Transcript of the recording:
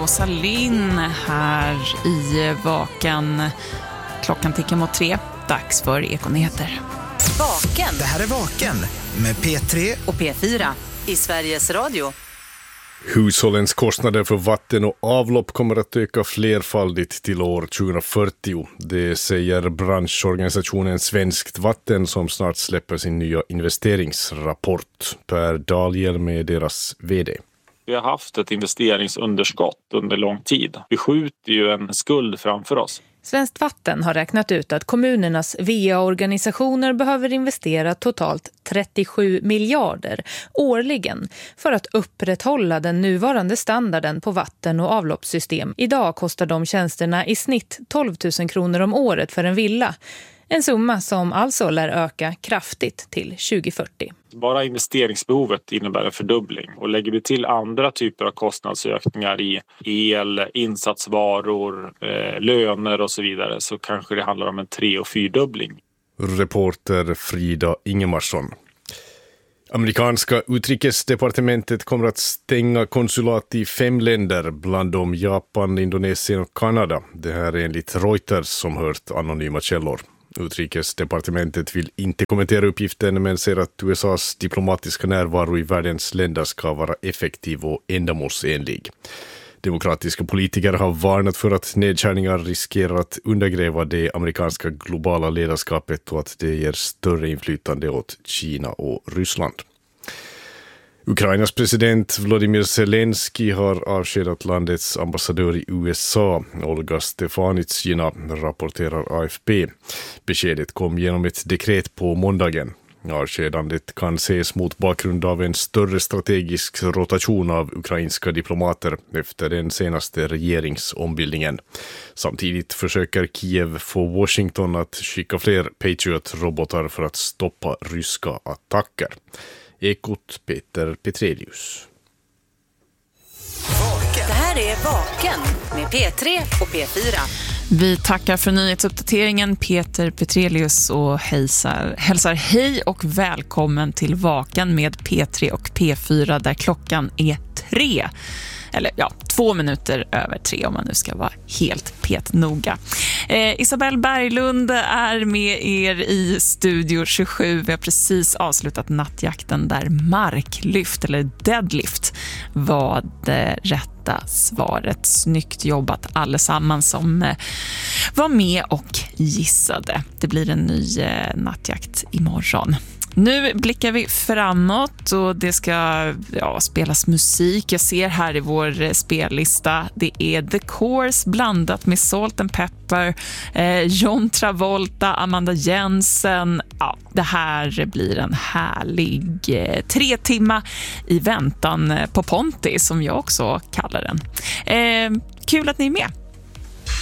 Åsa Linn här i Vaken. Klockan tickar mot 3. Dags för Ekonyheter. Vaken. Det här är Vaken med P3 och P4 i Sveriges Radio. Hushållens kostnader för vatten och avlopp kommer att öka flerfaldigt till år 2040. Det säger branschorganisationen Svenskt Vatten som snart släpper sin nya investeringsrapport. Per Dahlhjelm med deras vd. Vi har haft ett investeringsunderskott under lång tid. Vi skjuter ju en skuld framför oss. Svenskt Vatten har räknat ut att kommunernas VA-organisationer behöver investera totalt 37 miljarder årligen för att upprätthålla den nuvarande standarden på vatten- och avloppssystem. Idag kostar de tjänsterna i snitt 12 000 kronor om året för en villa. En summa som alltså lär öka kraftigt till 2040. Bara investeringsbehovet innebär en fördubbling. Och lägger vi till andra typer av kostnadsökningar i el, insatsvaror, löner och så vidare så kanske det handlar om en 3- och 4-dubbling. Reporter Frida Ingemarsson. Amerikanska utrikesdepartementet kommer att stänga konsulat i 5 länder, bland dem Japan, Indonesien och Kanada. Det här är enligt Reuters som hört anonyma källor. Utrikesdepartementet vill inte kommentera uppgiften men säger att USAs diplomatiska närvaro i världens länder ska vara effektiv och ändamålsenlig. Demokratiska politiker har varnat för att nedskärningar riskerar att undergräva det amerikanska globala ledarskapet och att det ger större inflytande åt Kina och Ryssland. Ukrainas president Volodymyr Zelensky har avskedat landets ambassadör i USA, Olga Stefanitsyna, rapporterar AFP. Beskedet kom genom ett dekret på måndagen. Avskedandet kan ses mot bakgrund av en större strategisk rotation av ukrainska diplomater efter den senaste regeringsombildningen. Samtidigt försöker Kiev få Washington att skicka fler Patriot-robotar för att stoppa ryska attacker. Ekot Peter Petrelius. Det här är Vaken med P3 och P4. Vi tackar för nyhetsuppdateringen Peter Petrelius och hälsar hej och välkommen till Vaken med P3 och P4 där klockan är 3. Eller ja, 2 minuter över 3 om man nu ska vara helt petnoga. Isabelle Berglund är med er i Studio 27. Vi har precis avslutat nattjakten där marklyft eller deadlift var det rätta svaret. Snyggt jobbat allesammans som var med och gissade. Det blir en ny nattjakt imorgon. Nu blickar vi framåt och det ska spelas musik. Jag ser här i vår spellista, det är The Course blandat med Salt and Pepper, John Travolta, Amanda Jensen. Ja, det här blir en härlig 3 timmar i väntan på Ponty som jag också kallar den. Kul att ni är med.